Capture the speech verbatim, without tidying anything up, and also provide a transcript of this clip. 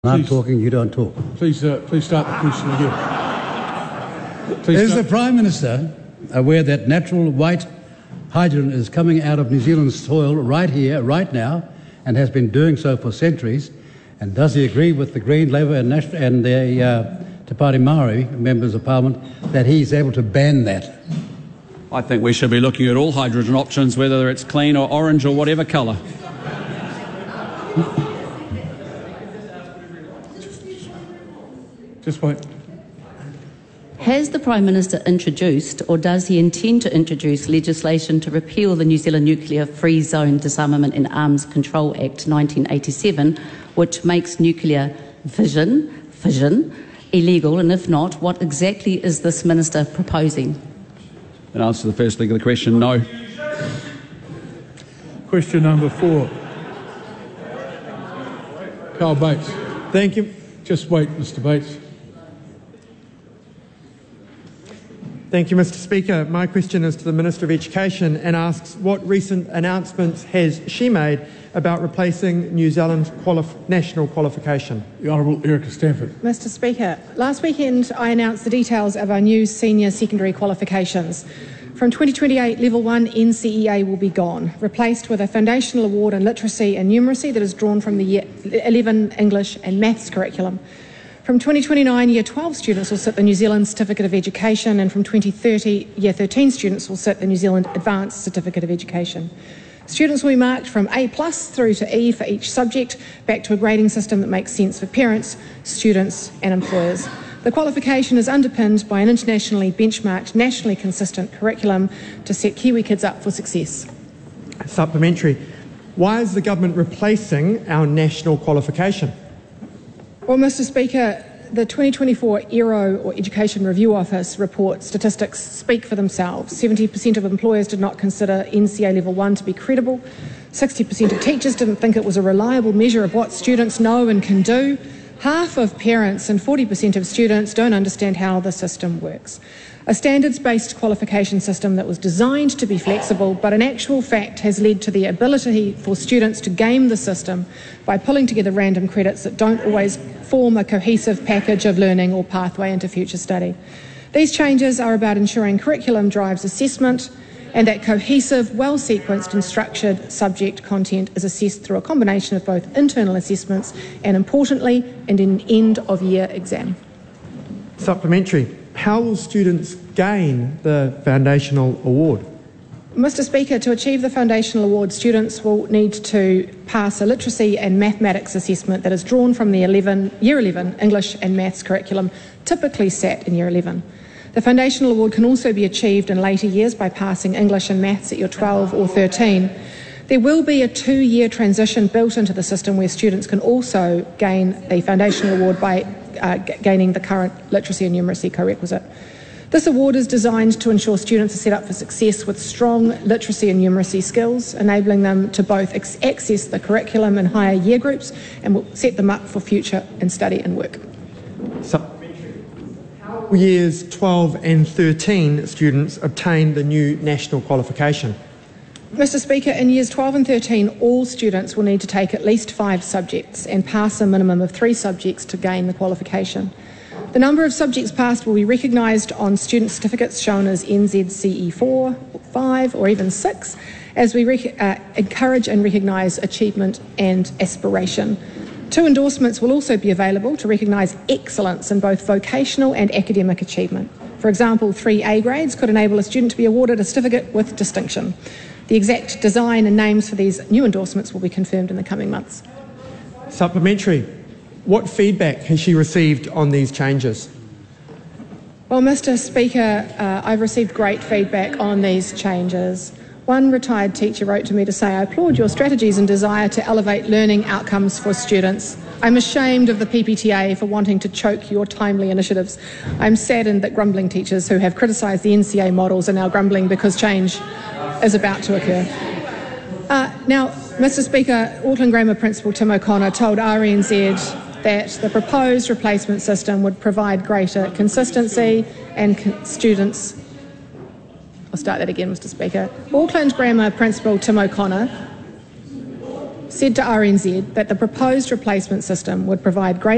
I'm talking, you don't talk. Please, uh, please start the question again. Please Is start. the Prime Minister aware that natural white hydrogen is coming out of New Zealand's soil right here, right now, and has been doing so for centuries? And does he agree with the Green, Labour and, National, and the uh, Te Pāti Māori members of Parliament that he's able to ban that? I think we should be looking at all hydrogen options, whether it's clean or orange or whatever colour. Just wait. Has the Prime Minister introduced, or does he intend to introduce, legislation to repeal the New Zealand Nuclear Free Zone Disarmament and Arms Control Act nineteen eighty-seven, which makes nuclear fission, fission illegal? And if not, what exactly is this Minister proposing? In answer to the first leg of the question, no. Question number four. Carl Bates. Thank you. Just wait, Mister Bates. Thank you, Mister Speaker. My question is to the Minister of Education and asks what recent announcements has she made about replacing New Zealand's qualif- national qualification? The Honourable Erica Stanford. Mister Speaker, last weekend I announced the details of our new senior secondary qualifications. From twenty twenty-eight, Level one N C E A will be gone, replaced with a foundational award in literacy and numeracy that is drawn from the Year eleven English and Maths curriculum. From twenty twenty-nine, Year twelve students will sit the New Zealand Certificate of Education, and from twenty thirty, Year thirteen students will sit the New Zealand Advanced Certificate of Education. Students will be marked from A plus through to E for each subject, back to a grading system that makes sense for parents, students and employers. The qualification is underpinned by an internationally benchmarked, nationally consistent curriculum to set Kiwi kids up for success. Supplementary. Why is the government replacing our national qualification? Well, Mister Speaker, the twenty twenty-four E R O, or Education Review Office, report statistics speak for themselves. seventy percent of employers did not consider N C E A Level one to be credible. sixty percent of teachers didn't think it was a reliable measure of what students know and can do. Half of parents and forty percent of students don't understand how the system works. A standards-based qualification system that was designed to be flexible, but in actual fact has led to the ability for students to game the system by pulling together random credits that don't always form a cohesive package of learning or pathway into future study. These changes are about ensuring curriculum drives assessment and that cohesive, well-sequenced and structured subject content is assessed through a combination of both internal assessments and, importantly, and an end-of-year exam. Supplementary. How will students gain the foundational award? Mister Speaker, to achieve the foundational award, students will need to pass a literacy and mathematics assessment that is drawn from the eleven, Year eleven English and Maths curriculum, typically sat in Year eleven. The foundational award can also be achieved in later years by passing English and Maths at Year twelve or thirteen. There will be a two-year transition built into the system where students can also gain the foundational award by uh, g- gaining the current literacy and numeracy co-requisite. This award is designed to ensure students are set up for success with strong literacy and numeracy skills, enabling them to both ex- access the curriculum in higher year groups and will set them up for future in study and work. Supplementary. How will Years twelve and thirteen students obtain the new national qualification? Mister Speaker, in Years twelve and thirteen, all students will need to take at least five subjects and pass a minimum of three subjects to gain the qualification. The number of subjects passed will be recognised on student certificates shown as N Z C E four, five or even six, as we rec- uh, encourage and recognise achievement and aspiration. Two endorsements will also be available to recognise excellence in both vocational and academic achievement. For example, three A grades could enable a student to be awarded a certificate with distinction. The exact design and names for these new endorsements will be confirmed in the coming months. Supplementary. What feedback has she received on these changes? Well, Mister Speaker, uh, I've received great feedback on these changes. One retired teacher wrote to me to say, "I applaud your strategies and desire to elevate learning outcomes for students. I'm ashamed of the P P T A for wanting to choke your timely initiatives. I'm saddened that grumbling teachers who have criticised the N C A models are now grumbling because change is about to occur." Uh, now, Mister Speaker, Auckland Grammar Principal Tim O'Connor told R N Z that the proposed replacement system would provide greater consistency and con- students... I'll start that again, Mister Speaker. Auckland Grammar Principal Tim O'Connor said to R N Z that the proposed replacement system would provide greater